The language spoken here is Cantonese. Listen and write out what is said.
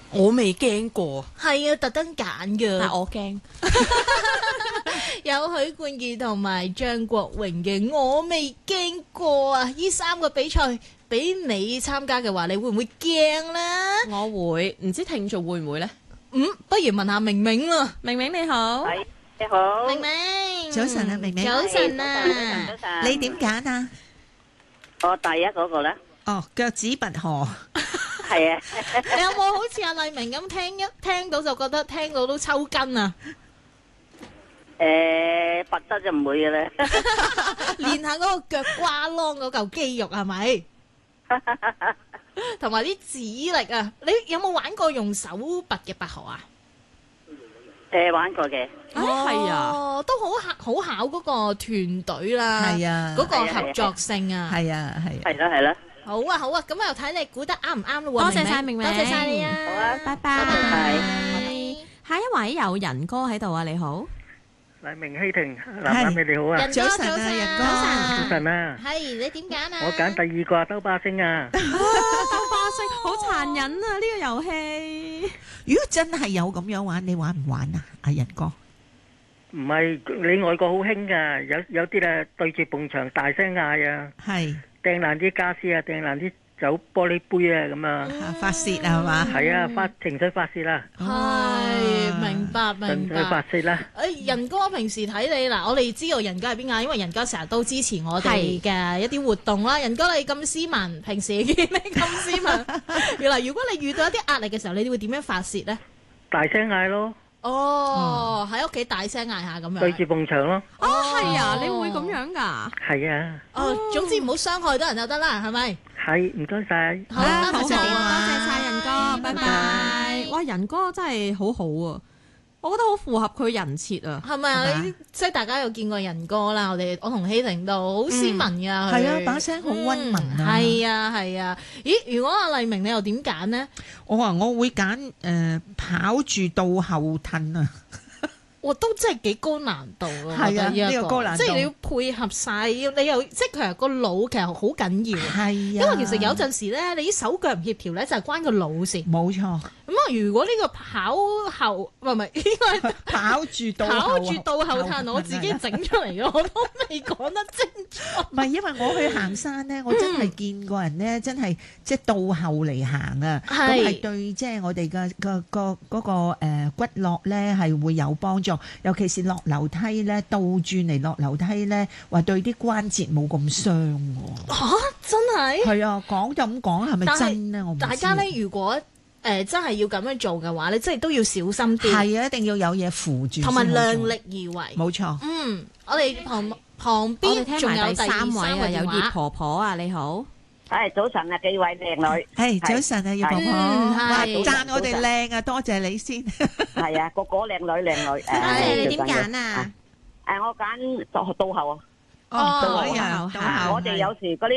我未驚過， 係啊，特登揀但嘅。 係我驚。 有許冠傑同埋張國榮嘅《我未驚過》啊！呢三個比賽俾你參加嘅話，你會唔會驚呢？ 我會，唔知聽眾會唔會呢？ 不如問下明明啦。 明明你好， 喂，你好， 明明， 早晨啊明明早晨啊！ 早晨， 你點揀啊？ 我第一嗰個咧， 哦，腳趾拔河， 係啊， 你有冇好似阿麗明咁聽到就覺得聽到都抽筋啊？ 拔得就唔會嘅咧， 練下嗰個腳瓜啷嗰嚿肌肉係咪？同埋啲指力啊！你有冇玩過用手拔嘅拔河啊？ 玩過嘅， 係啊， 哦，都好考嗰個團隊啦， 係啊嗰個合作性啊， 係啊係啊， 係啦係啦， 好啊好啊，咁又睇你估得啱唔啱咯喎， 多謝晒明明多謝晒你啊， 好啊， 拜拜拜。下一位有仁哥喺度啊，你好。 黎明希婷，男男你好啊， 仁哥早晨啊仁哥早晨啊， 係你點揀啊？ 我揀第二個啊，兜巴星啊， 兜巴星好殘忍啊！呢個遊戲如果真係有咁樣玩，你玩唔玩啊？阿仁哥， 唔係你外國好興噶，有啲啊對住埲牆大聲嗌啊， 係掟爛啲家私啊，掟爛啲酒玻璃杯啊咁啊， 發泄啊係嘛？ 係啊，情緒發泄啦， 係明白明情緒發白。 泄啦， 仁哥平時睇你嗱，我哋知道仁哥係邊個，因為仁哥成日都支持我哋嘅一啲活動啦。仁哥你咁斯文，平時見你咁斯文，原來如果你遇到一啲壓力嘅時候，你會點樣發泄呢？ 大聲嗌咯， 哦，喺屋企大聲嗌下咁對住樣。 埲牆咯， 哦，係啊，你會咁樣㗎？ 係啊， 哦，總之唔好傷害到人就得啦，係咪？ 係唔該晒， 好， 啊多謝你多謝電話多謝晒仁哥，拜拜。哇，仁哥真係好好啊，我覺得好符合佢人設啊。 係咪啊？ 係嘛你即係大家有見過仁哥啦，我同希婷都好斯文噶， 係啊，把聲好溫文啊。 係啊係啊。咦？如果阿麗明你又點揀呢？ 我話我會揀跑住倒後褪啊， 哇，都真係幾高難度咯。 係啊我覺得呢一呢個高難度即係你要配合晒，你又即係其實個腦其實好緊要。 係啊， 因為其實有陣時咧，你啲手腳唔協調咧，就係關個腦事。 冇錯， 咁啊，如果呢個跑後唔係應該跑住倒跑後住倒後褪，我自己整出嚟嘅，我都未講得清楚。 唔係，因為我去行山咧，我真係見過人咧，真係即係倒後嚟行啊，咁係係對即係我哋嘅嗰個骨骼咧係會有幫助，尤其是落樓梯咧，倒轉嚟落樓梯咧，話對啲關節冇咁傷喎。 嚇！真係。 係啊，講就咁講，係咪但係真咧？我唔知大家咧，如果真係要咁樣做嘅話咧，即係都要小心啲， 係啊，一定要有嘢扶住， 同埋量力而為。 冇錯。 我哋旁我哋邊聽埋第仲有第三位啊，有葉葉婆婆啊，你好。 係早晨啊，幾位靚女， 係早晨啊，葉婆婆， 係哇， 係讚我哋靚啊，多謝你先。 係啊，個個靚女靚女， 多謝你點揀啊？ 我揀倒後啊。 哦， 哦倒後， 啊我哋有時嗰啲